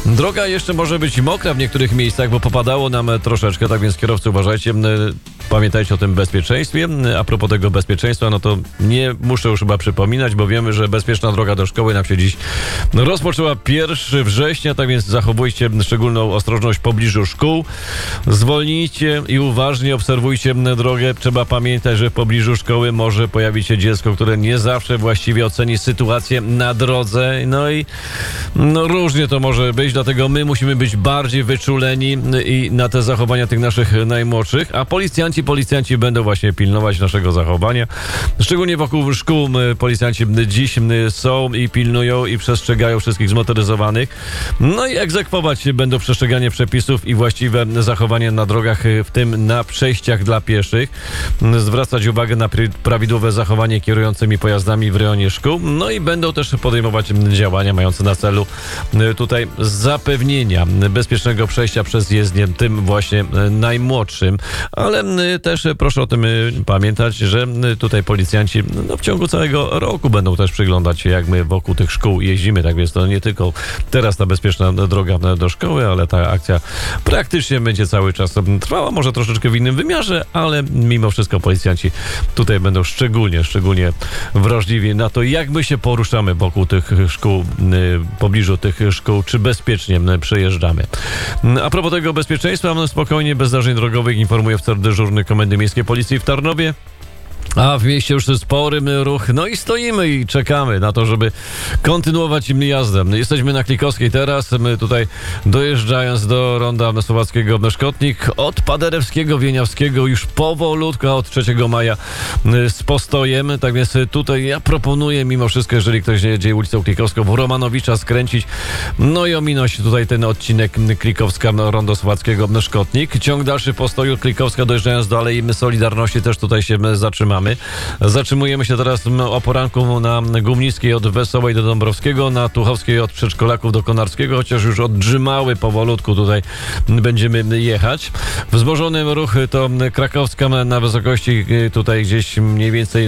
Droga jeszcze może być mokra w niektórych miejscach, bo popadało nam troszeczkę, tak więc kierowcy uważajcie, pamiętajcie o tym bezpieczeństwie. A propos tego bezpieczeństwa, no to nie muszę już chyba przypominać, bo wiemy, że bezpieczna droga do szkoły nam się dziś rozpoczęła 1 września, tak więc zachowujcie szczególną ostrożność w pobliżu szkół. Zwolnijcie i uważnie obserwujcie drogę. Trzeba pamiętać, że w pobliżu szkoły może pojawić się dziecko, które nie zawsze właściwie oceni sytuację na drodze. No i różnie to może być, dlatego my musimy być bardziej wyczuleni i na te zachowania tych naszych najmłodszych, a policjanci będą właśnie pilnować naszego zachowania. Szczególnie wokół szkół policjanci dziś są i pilnują i przestrzegają wszystkich zmotoryzowanych. No i egzekwować będą przestrzeganie przepisów i właściwe zachowanie na drogach, w tym na przejściach dla pieszych. Zwracać uwagę na prawidłowe zachowanie kierującymi pojazdami w rejonie szkół. No i będą też podejmować działania mające na celu tutaj zapewnienia bezpiecznego przejścia przez jezdnię tym właśnie najmłodszym. Ale też proszę o tym pamiętać, że tutaj policjanci w ciągu całego roku będą też przyglądać się, jak my wokół tych szkół jeździmy. Tak więc to nie tylko teraz ta bezpieczna droga do szkoły, ale ta akcja praktycznie będzie cały czas trwała, może troszeczkę w innym wymiarze, ale mimo wszystko policjanci tutaj będą szczególnie wrażliwi na to, jak my się poruszamy wokół tych szkół, w pobliżu tych szkół, czy bezpiecznie przejeżdżamy. A propos tego bezpieczeństwa, spokojnie, bez zdarzeń drogowych informuje oficer dyżurny Komendy Miejskiej Policji w Tarnowie. A w mieście już spory ruch, no i stoimy i czekamy na to, żeby kontynuować jazdę. Jesteśmy na Klikowskiej teraz, my tutaj dojeżdżając do ronda Słowackiego Szkotnik, od Paderewskiego, Wieniawskiego już powolutku, a od 3 maja z postojem. Tak więc tutaj ja proponuję mimo wszystko, jeżeli ktoś nie jedzie ulicą Klikowską, w Romanowicza skręcić, no i ominąć tutaj ten odcinek Klikowska, rondo Słowackiego Szkotnik. Ciąg dalszy postoju Klikowska, dojeżdżając do Alei Solidarności, też tutaj się zatrzymamy. Zatrzymujemy się teraz o poranku na Gumnickiej od Wesołej do Dąbrowskiego, na Tuchowskiej od Przedszkolaków do Konarskiego, chociaż już odrzymały powolutku tutaj będziemy jechać. Wzmożony ruch to Krakowska na wysokości tutaj gdzieś mniej więcej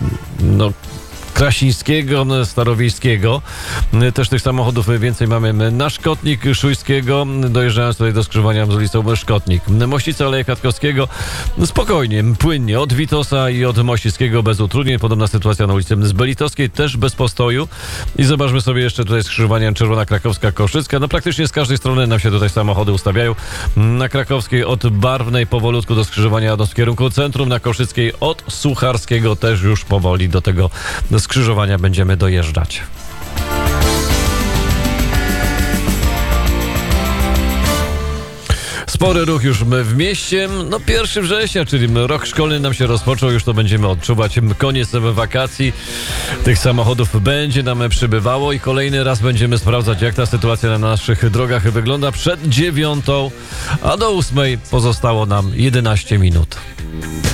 Krasińskiego, Starowiejskiego. Też tych samochodów więcej mamy na Szkotnik Szujskiego, dojeżdżając tutaj do skrzyżowania z ulicą Szkotnik. Mościca Aleja Kwiatkowskiego spokojnie, płynnie, od Witosa i od Mościckiego bez utrudnień. Podobna sytuacja na ulicy Zbelitowskiej, też bez postoju. I zobaczmy sobie jeszcze tutaj skrzyżowania Czerwona Krakowska, Koszycka. Praktycznie z każdej strony nam się tutaj samochody ustawiają. Na Krakowskiej od Barwnej powolutku do skrzyżowania w kierunku centrum, na Koszyckiej od Sucharskiego też już powoli do tego skrzyżowania będziemy dojeżdżać. Spory ruch już w mieście. 1 września, czyli rok szkolny nam się rozpoczął, już to będziemy odczuwać. Koniec wakacji. Tych samochodów będzie nam przybywało i kolejny raz będziemy sprawdzać, jak ta sytuacja na naszych drogach wygląda przed 9, a do 8 pozostało nam 11 minut.